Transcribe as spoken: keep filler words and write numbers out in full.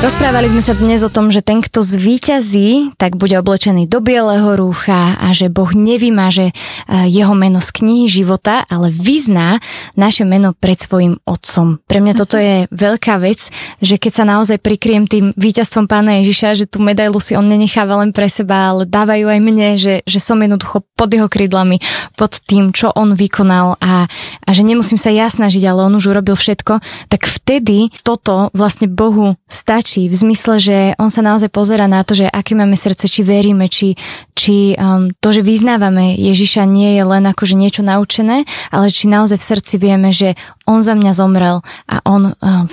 Rozprávali sme sa dnes o tom, že ten, kto zvíťazí, tak bude oblečený do bieleho rúcha a že Boh nevymaže jeho meno z knihy života, ale vyzná naše meno pred svojim otcom. Pre mňa toto je veľká vec, že keď sa naozaj prikriem tým víťazstvom Pána Ježiša, že tú medailu si on nenecháva len pre seba, ale dávajú aj mne, že, že som jednoducho pod jeho krídlami, pod tým, čo on vykonal a, a že nemusím sa ja snažiť, ale on už urobil všetko, tak vtedy toto vlastne Bohu stačí. V zmysle, že on sa naozaj pozerá na to, že aké máme srdce, či veríme, či, či um, to, že vyznávame Ježiša nie je len akože niečo naučené, ale či naozaj v srdci vieme, že on za mňa zomrel a on um,